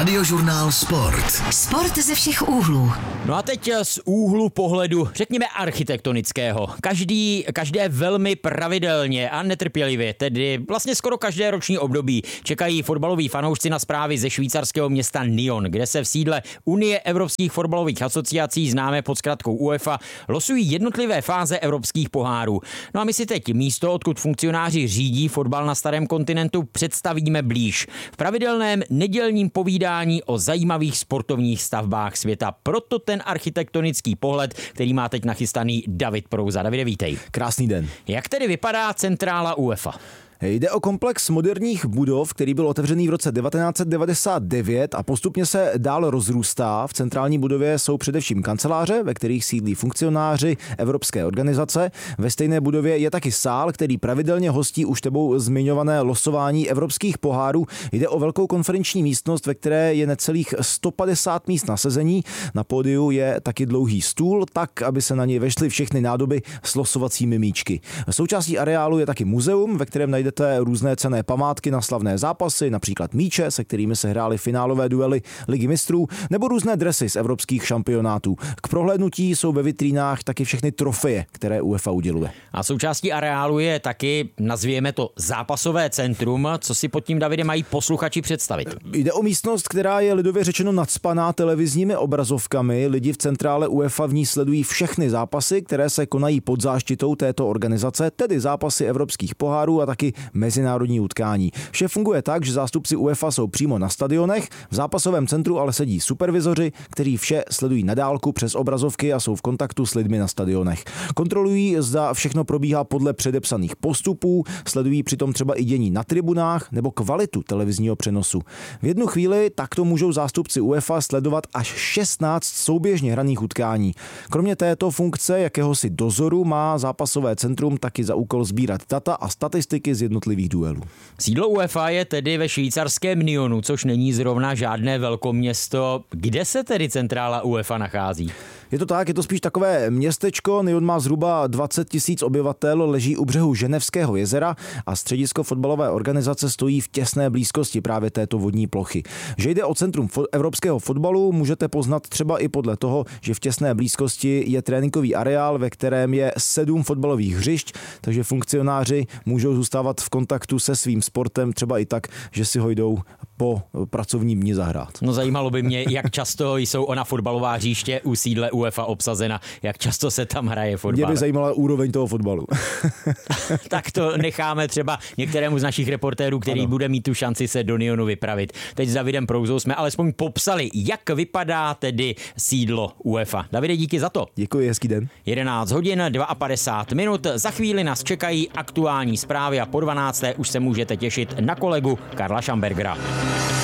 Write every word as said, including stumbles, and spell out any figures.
Radiožurnál Sport. Sport ze všech úhlů. No a teď z úhlu pohledu, řekněme architektonického. Každý, každé velmi pravidelně a netrpělivě, tedy vlastně skoro každé roční období, čekají fotbaloví fanoušci na zprávy ze švýcarského města Nyon, kde se v sídle Unie evropských fotbalových asociací, známé pod zkratkou UEFA, losují jednotlivé fáze evropských pohárů. No a my si teď místo, odkud funkcionáři řídí fotbal na starém kontinentu, představíme blíž. V pravidelném nedělním povídání o zajímavých sportovních stavbách světa. Proto ten architektonický pohled, který má teď nachystaný David Prouza. Davide, vítej. Krásný den. Jak tedy vypadá centrála UEFA? Jde o komplex moderních budov, který byl otevřený v roce devatenáct set devadesát devět a postupně se dál rozrůstá. V centrální budově jsou především kanceláře, ve kterých sídlí funkcionáři evropské organizace. Ve stejné budově je taky sál, který pravidelně hostí už tebou zmiňované losování evropských pohárů. Jde o velkou konferenční místnost, ve které je necelých sto padesát míst na sezení. Na pódiu je taky dlouhý stůl, tak, aby se na něj vešly všechny nádoby s losovacími míčky. Součástí areálu je taky muzeum, ve kterém najde různé cenné památky na slavné zápasy, například míče, se kterými se hrály finálové duely Ligy mistrů, nebo různé dresy z evropských šampionátů. K prohlédnutí jsou ve vitrínách taky všechny trofeje, které UEFA uděluje. A součástí areálu je taky, nazvěme to, zápasové centrum. Co si pod tím, Davide, mají posluchači představit? Jde o místnost, která je lidově řečeno nacpaná televizními obrazovkami. Lidi v centrále UEFA v ní sledují všechny zápasy, které se konají pod záštitou této organizace, tedy zápasy evropských pohárů a taky mezinárodní utkání. Vše funguje tak, že zástupci UEFA jsou přímo na stadionech, v zápasovém centru ale sedí supervizoři, kteří vše sledují na dálku přes obrazovky a jsou v kontaktu s lidmi na stadionech. Kontrolují, zda všechno probíhá podle předepsaných postupů, sledují přitom třeba i dění na tribunách nebo kvalitu televizního přenosu. V jednu chvíli takto můžou zástupci UEFA sledovat až šestnáct souběžně hraných utkání. Kromě této funkce jakéhosi dozoru má zápasové centrum taky za úkol sbírat data a statistiky z jednotlivých duelů. Sídlo UEFA je tedy ve švýcarském Nyonu, což není zrovna žádné velkoměsto. Kde se tedy centrála UEFA nachází? Je to tak, je to spíš takové městečko. Nyon má zhruba dvacet tisíc obyvatel, leží u břehu Ženevského jezera a středisko fotbalové organizace stojí v těsné blízkosti právě této vodní plochy. Že jde o centrum fo- evropského fotbalu, můžete poznat třeba i podle toho, že v těsné blízkosti je tréninkový areál, ve kterém je sedm fotbalových hřišť, takže funkcionáři můžou zůstávat v kontaktu se svým sportem třeba i tak, že si ho jdou po pracovním dni zahrát. No zajímalo by mě, jak často jsou ona fotbalová hřiště u sídle UEFA obsazena, jak často se tam hraje fotbal. Mě by zajímala úroveň toho fotbalu. Tak to necháme třeba některému z našich reportérů, který ano. bude mít tu šanci se do Nyonu vypravit. Teď s Davidem Prouzou jsme alespoň popsali, jak vypadá tedy sídlo UEFA. Davide, díky za to. Děkuji, hezký den. jedenáct hodin padesát dva minut. Za chvíli nás čekají aktuální zprávy a po dvanácté už se můžete těšit na kolegu Karla Šambergera.